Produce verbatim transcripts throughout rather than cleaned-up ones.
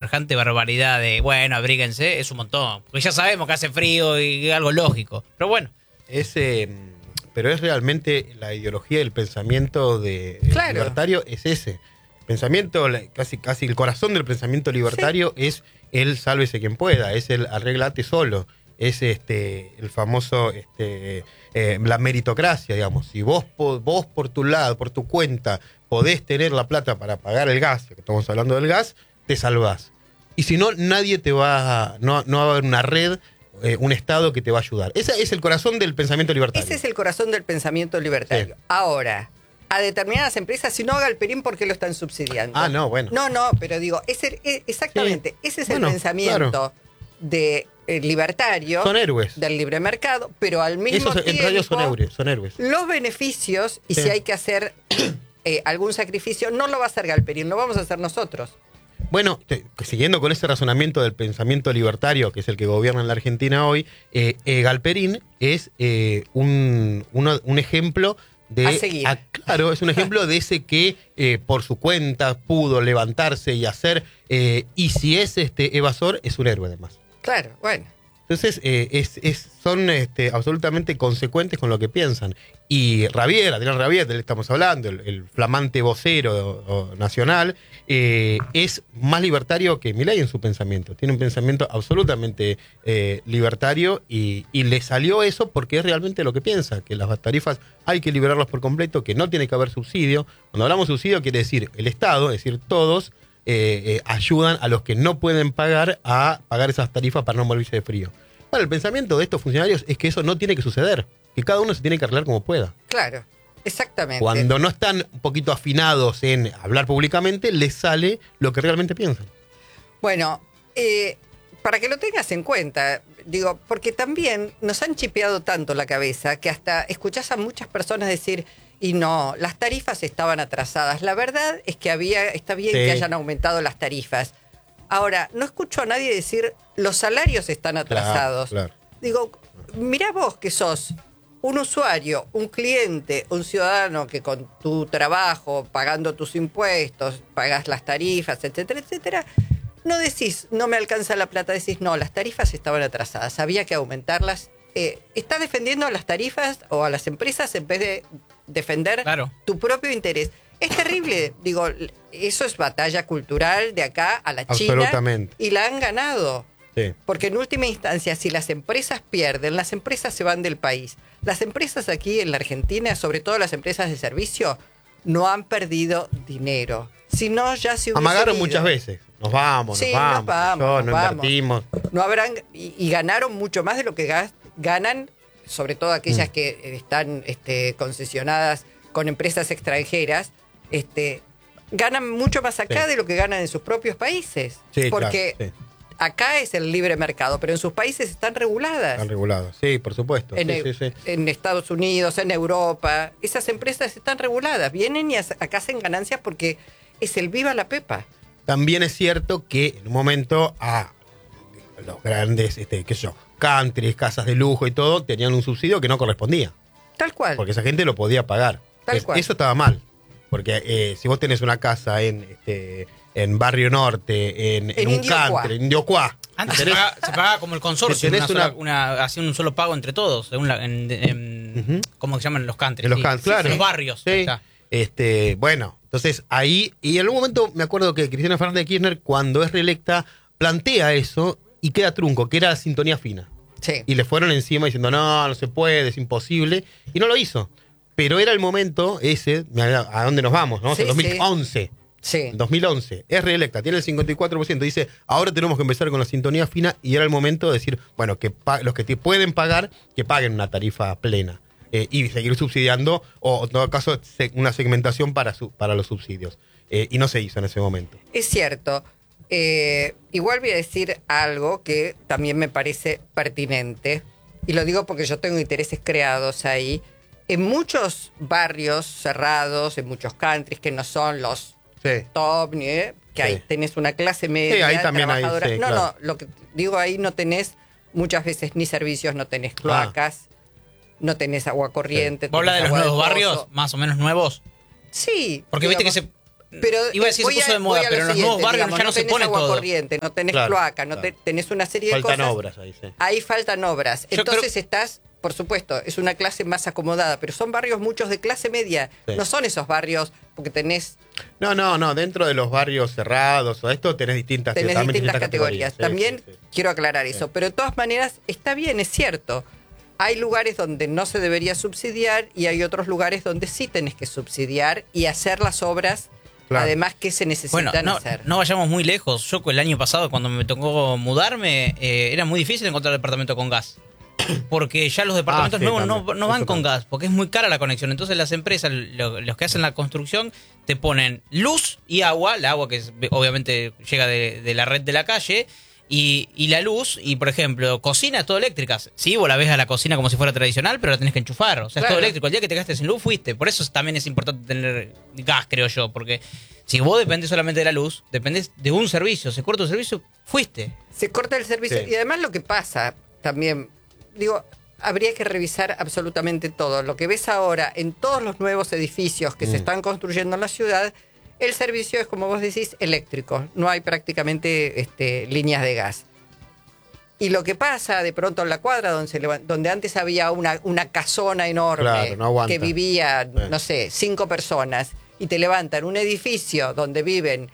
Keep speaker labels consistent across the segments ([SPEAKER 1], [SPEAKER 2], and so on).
[SPEAKER 1] semejante barbaridad de, bueno, abríguense, es un montón. Porque ya sabemos que hace frío y es algo lógico. Pero bueno.
[SPEAKER 2] Es, eh, pero es realmente la ideología del pensamiento de,
[SPEAKER 3] claro.
[SPEAKER 2] libertario, es ese. Pensamiento, casi, casi el corazón del pensamiento libertario sí. es el sálvese quien pueda, es el arreglate solo. Es este el famoso este eh, la meritocracia, digamos. Si vos vos por tu lado, por tu cuenta, podés tener la plata para pagar el gas, que estamos hablando del gas, te salvás. Y si no, nadie te va a, no, no va a haber una red, eh, un Estado que te va a ayudar. Ese es el corazón del pensamiento libertario.
[SPEAKER 3] Ese es el corazón del pensamiento libertario. Sí. Ahora, a determinadas empresas, si no haga el Perín, ¿por qué lo están subsidiando?
[SPEAKER 2] Ah, no, bueno.
[SPEAKER 3] No, no, pero digo, ese, exactamente, sí. ese es bueno, el pensamiento claro. de el libertario,
[SPEAKER 2] son héroes
[SPEAKER 3] del libre mercado, pero al mismo
[SPEAKER 2] Esos,
[SPEAKER 3] tiempo
[SPEAKER 2] en radio son héroes, son héroes.
[SPEAKER 3] Los beneficios, y sí. si hay que hacer eh, algún sacrificio, no lo va a hacer Galperín, lo vamos a hacer nosotros.
[SPEAKER 2] Bueno, te, siguiendo con ese razonamiento del pensamiento libertario, que es el que gobierna en la Argentina hoy, eh, eh, Galperín es eh, un, uno, un ejemplo de...
[SPEAKER 3] A seguir.
[SPEAKER 2] A, claro, es un ejemplo de ese que eh, por su cuenta pudo levantarse y hacer, eh, y si es este evasor, es un héroe además.
[SPEAKER 3] Claro, bueno.
[SPEAKER 2] Entonces, eh, es, es, son este, absolutamente consecuentes con lo que piensan. Y Rabier, Adrián Rabier, del que estamos hablando, el, el flamante vocero o, o nacional, eh, es más libertario que Milei en su pensamiento. Tiene un pensamiento absolutamente eh, libertario y, y le salió eso porque es realmente lo que piensa, que las tarifas hay que liberarlas por completo, que no tiene que haber subsidio. Cuando hablamos de subsidio quiere decir el Estado, es decir, todos, Eh, eh, ayudan a los que no pueden pagar a pagar esas tarifas para no morirse de frío. Bueno, el pensamiento de estos funcionarios es que eso no tiene que suceder, que cada uno se tiene que arreglar como pueda.
[SPEAKER 3] Claro, exactamente.
[SPEAKER 2] Cuando no están un poquito afinados en hablar públicamente, les sale lo que realmente piensan.
[SPEAKER 3] Bueno, eh, para que lo tengas en cuenta, digo, porque también nos han chipeado tanto la cabeza que hasta escuchás a muchas personas decir... Y no, las tarifas estaban atrasadas. La verdad es que había, está bien sí. que hayan aumentado las tarifas. Ahora, no escucho a nadie decir, los salarios están atrasados.
[SPEAKER 2] Claro, claro.
[SPEAKER 3] Digo, mirá vos que sos un usuario, un cliente, un ciudadano que con tu trabajo, pagando tus impuestos, pagas las tarifas, etcétera, etcétera, no decís, no me alcanza la plata, decís, no, las tarifas estaban atrasadas, había que aumentarlas. Eh, está defendiendo a las tarifas o a las empresas en vez de defender
[SPEAKER 1] claro.
[SPEAKER 3] tu propio interés. Es terrible, digo, eso es batalla cultural de acá a la China y la han ganado.
[SPEAKER 2] Sí.
[SPEAKER 3] Porque en última instancia, si las empresas pierden, las empresas se van del país. Las empresas aquí en la Argentina, sobre todo las empresas de servicio, no han perdido dinero. Si no, ya se hubiese
[SPEAKER 2] amagaron
[SPEAKER 3] ido.
[SPEAKER 2] muchas veces. Nos vamos,
[SPEAKER 3] sí,
[SPEAKER 2] nos vamos.
[SPEAKER 3] Nos vamos,
[SPEAKER 2] yo,
[SPEAKER 3] nos
[SPEAKER 2] no
[SPEAKER 3] vamos.
[SPEAKER 2] invertimos.
[SPEAKER 3] No habrán, y, y ganaron mucho más de lo que gas, ganan, sobre todo aquellas mm. que están este, concesionadas con empresas extranjeras, este, ganan mucho más acá sí. de lo que ganan en sus propios países.
[SPEAKER 2] Sí,
[SPEAKER 3] porque
[SPEAKER 2] claro, sí.
[SPEAKER 3] acá es el libre mercado, pero en sus países están reguladas.
[SPEAKER 2] Están reguladas, sí, por supuesto.
[SPEAKER 3] En,
[SPEAKER 2] sí, sí, sí.
[SPEAKER 3] en Estados Unidos, en Europa, esas empresas están reguladas. Vienen y acá hacen ganancias porque es el viva la pepa.
[SPEAKER 2] También es cierto que en un momento a los grandes, este, qué sé yo, countries, casas de lujo y todo, tenían un subsidio que no correspondía.
[SPEAKER 3] Tal cual.
[SPEAKER 2] Porque esa gente lo podía pagar.
[SPEAKER 3] Tal
[SPEAKER 2] es,
[SPEAKER 3] cual.
[SPEAKER 2] Eso estaba mal. Porque eh, si vos tenés una casa en este, en Barrio Norte, en, en, en un
[SPEAKER 3] Indiocuá.
[SPEAKER 2] country, en Indiocuá.
[SPEAKER 1] Antes se pagaba, se pagaba como el consorcio, una sola, una, una, hacían un solo pago entre todos, según la, en, en, uh-huh. ¿cómo se llaman los countries?
[SPEAKER 2] En los,
[SPEAKER 1] sí,
[SPEAKER 2] country, claro.
[SPEAKER 1] En los barrios.
[SPEAKER 2] Sí. Este, bueno, entonces ahí, y en algún momento me acuerdo que Cristina Fernández de Kirchner, cuando es reelecta, plantea eso y queda trunco, que era la sintonía fina.
[SPEAKER 3] Sí.
[SPEAKER 2] Y le fueron encima diciendo, no, no se puede, es imposible, y no lo hizo. Pero era el momento ese, a dónde nos vamos, ¿no?
[SPEAKER 3] Sí,
[SPEAKER 2] en dos mil once.
[SPEAKER 3] Sí.
[SPEAKER 2] dos mil once. Es reelecta, tiene el cincuenta y cuatro por ciento. Dice, ahora tenemos que empezar con la sintonía fina, y era el momento de decir, bueno, que pa- los que te pueden pagar, que paguen una tarifa plena. Eh, y seguir subsidiando, o en todo caso, se- una segmentación para, su- para los subsidios. Eh, y no se hizo en ese momento.
[SPEAKER 3] Es cierto. Eh, igual voy a decir algo que también me parece pertinente, y lo digo porque yo tengo intereses creados ahí. En muchos barrios cerrados, en muchos countries que no son los
[SPEAKER 2] Sí.
[SPEAKER 3] top, ni, eh, que
[SPEAKER 2] Sí.
[SPEAKER 3] ahí tenés una clase media,
[SPEAKER 2] Sí, ahí también hay,
[SPEAKER 3] trabajadora.
[SPEAKER 2] sí,
[SPEAKER 3] no,
[SPEAKER 2] claro.
[SPEAKER 3] no, lo que digo ahí no tenés muchas veces ni servicios, no tenés cloacas, ah. no tenés agua corriente.
[SPEAKER 1] ¿Vos hablas de los nuevos barrios, más o menos nuevos?
[SPEAKER 3] Sí.
[SPEAKER 1] Porque
[SPEAKER 3] digamos,
[SPEAKER 1] viste que se
[SPEAKER 3] Pero
[SPEAKER 1] iba a decir se puso de moda, pero en los nuevos barrios digamos, ya no, no se pone
[SPEAKER 3] agua
[SPEAKER 1] todo.
[SPEAKER 3] corriente, no tenés claro, cloaca, no claro. te, tenés una serie
[SPEAKER 2] faltan
[SPEAKER 3] de cosas.
[SPEAKER 2] Obras ahí, sí.
[SPEAKER 3] Ahí faltan obras.
[SPEAKER 1] Yo
[SPEAKER 3] Entonces
[SPEAKER 1] creo...
[SPEAKER 3] estás, por supuesto, es una clase más acomodada, pero son barrios muchos de clase media. Sí. No son esos barrios porque tenés...
[SPEAKER 2] No, no, no. Dentro de los barrios cerrados o esto tenés distintas,
[SPEAKER 3] tenés
[SPEAKER 2] distintas,
[SPEAKER 3] distintas categorías. categorías. También
[SPEAKER 2] sí, sí, sí.
[SPEAKER 3] quiero aclarar eso. Sí. Pero de todas maneras, está bien, es cierto. Hay lugares donde no se debería subsidiar y hay otros lugares donde sí tenés que subsidiar y hacer las obras... Claro. Además, ¿qué se necesitan
[SPEAKER 1] bueno, no,
[SPEAKER 3] hacer?
[SPEAKER 1] No vayamos muy lejos. Yo el año pasado, cuando me tocó mudarme, eh, era muy difícil encontrar departamento con gas. Porque ya los departamentos ah, sí, nuevos no, no van Eso con también. gas, porque es muy cara la conexión. Entonces las empresas, lo, los que hacen la construcción, te ponen luz y agua, el agua que es, obviamente llega de, de la red de la calle, y, y la luz, y por ejemplo, cocinas todo eléctricas. Sí, vos la ves a la cocina como si fuera tradicional, pero la tenés que enchufar. O sea, claro. Es todo eléctrico. El día que te gastes sin luz, fuiste. Por eso también es importante tener gas, creo yo, porque si vos dependés solamente de la luz, dependés de un servicio. Se corta un servicio, fuiste.
[SPEAKER 3] Se corta el servicio. Sí. Y además lo que pasa también, digo, habría que revisar absolutamente todo. Lo que ves ahora en todos los nuevos edificios que mm. se están construyendo en la ciudad, el servicio es, como vos decís, eléctrico. No hay prácticamente este, líneas de gas. Y lo que pasa de pronto en la cuadra, donde, se levant- donde antes había una, una casona enorme
[SPEAKER 2] claro, no
[SPEAKER 3] que vivía, sí. no sé, cinco personas, y te levantan un edificio donde viven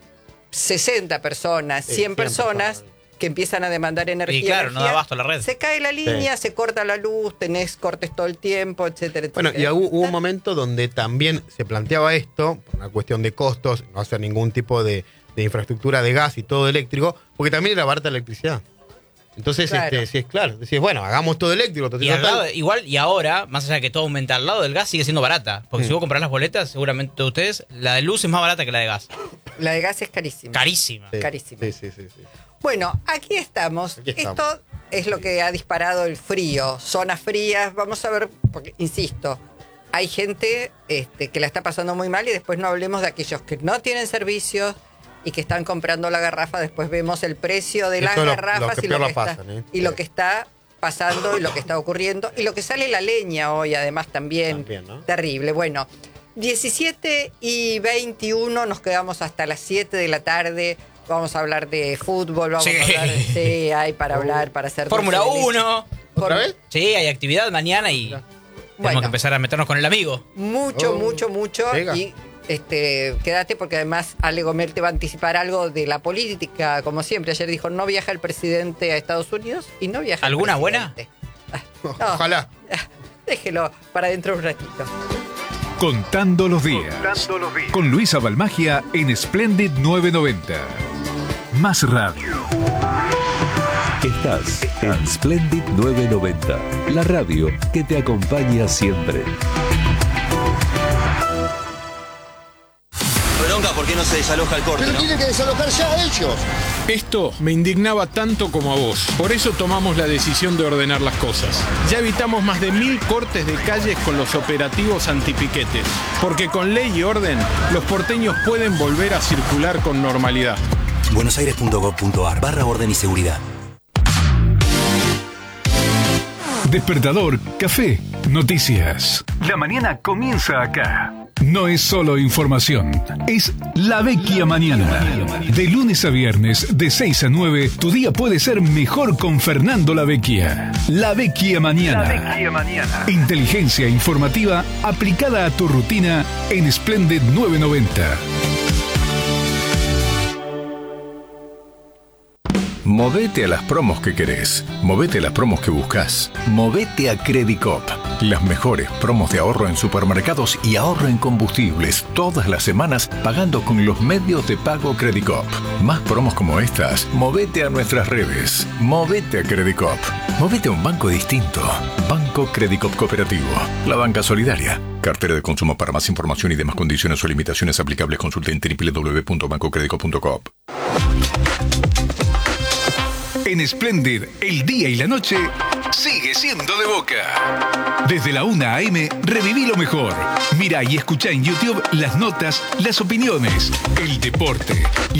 [SPEAKER 3] sesenta personas, sí, cien personas, personas, que empiezan a demandar energía.
[SPEAKER 1] Y claro,
[SPEAKER 3] energía,
[SPEAKER 1] no da abasto la red.
[SPEAKER 3] Se cae la línea, sí. se corta la luz, tenés cortes todo el tiempo, etcétera, etcétera.
[SPEAKER 2] Bueno, y hubo, hubo un momento donde también se planteaba esto, por una cuestión de costos, no hacer ningún tipo de, de infraestructura de gas y todo eléctrico, porque también era barata la electricidad. Entonces, claro. este, sí es claro, decís, bueno, hagamos todo eléctrico.
[SPEAKER 1] Y al lado, igual, y ahora, más allá de que todo aumenta, al lado del gas sigue siendo barata. Porque mm. si vos comprás las boletas, seguramente ustedes, la de luz es más barata que la de gas.
[SPEAKER 3] La de gas es carísima.
[SPEAKER 1] Carísima.
[SPEAKER 3] Sí, carísima.
[SPEAKER 2] Sí, sí, sí, sí.
[SPEAKER 3] Bueno, aquí estamos. aquí estamos. Esto es lo que ha disparado el frío. Zonas frías, vamos a ver, porque, insisto, hay gente este, que la está pasando muy mal y después no hablemos de aquellos que no tienen servicios y que están comprando la garrafa. Después vemos el precio de Eso las lo, garrafas lo y, lo que, pasan, está, ¿eh? y lo que está pasando y lo que está ocurriendo y lo que sale la leña hoy, además, también, también ¿no? terrible. Bueno, diecisiete y veintiuno, nos quedamos hasta las siete de la tarde. Vamos a hablar de fútbol, vamos sí. a hablar de... Sí, hay para hablar, para hacer...
[SPEAKER 1] Fórmula uno.
[SPEAKER 2] ¿Otra vez?
[SPEAKER 1] Sí, hay actividad mañana y bueno, tenemos que empezar a meternos con el amigo.
[SPEAKER 3] Mucho, oh. mucho, mucho. Venga. Y este, quédate porque además Ale Gomer te va a anticipar algo de la política, como siempre. Ayer dijo, no viaja el presidente a Estados Unidos y no viaja
[SPEAKER 1] ¿Alguna
[SPEAKER 3] el
[SPEAKER 1] presidente.
[SPEAKER 3] buena? No,
[SPEAKER 2] Ojalá.
[SPEAKER 3] Déjelo para dentro de un ratito.
[SPEAKER 4] Contando los días. Contando los días. Con Luisa Balmagia en Splendid novecientos noventa. Más radio.
[SPEAKER 5] Estás en Splendid novecientos noventa, la radio que te acompaña siempre.
[SPEAKER 6] Bronca, ¿por qué no se desaloja el corte?
[SPEAKER 7] Pero
[SPEAKER 6] ¿no?
[SPEAKER 7] tienen que desalojar ya ellos.
[SPEAKER 8] Esto me indignaba tanto como a vos. Por eso tomamos la decisión de ordenar las cosas. Ya evitamos más de mil cortes de calles con los operativos antipiquetes. Porque con ley y orden, los porteños pueden volver a circular con normalidad.
[SPEAKER 9] buenosaires punto gov punto ar barra orden y seguridad.
[SPEAKER 4] Despertador, café, noticias. La mañana comienza acá. No es solo información, es La Vecchia Mañana. De lunes a viernes, de seis a nueve, tu día puede ser mejor con Fernando La Vecchia. La Vecchia Mañana. La Vecchia Mañana. Inteligencia informativa aplicada a tu rutina en Splendid novecientos noventa.
[SPEAKER 10] Movete a las promos que querés. Movete a las promos que buscas. Movete a Credicop. Las mejores promos de ahorro en supermercados y ahorro en combustibles todas las semanas pagando con los medios de pago Credicop. Más promos como estas, movete a nuestras redes. Movete a Credicop. Movete a un banco distinto. Banco Credicop Cooperativo. La banca solidaria. Cartera de consumo. Para más información y demás condiciones o limitaciones aplicables, consulte en doble u doble u doble u punto banco credicop punto com.
[SPEAKER 4] En Splendid, el día y la noche sigue siendo de Boca. Desde la una a eme, reviví lo mejor. Mira y escucha en YouTube las notas, las opiniones, el deporte.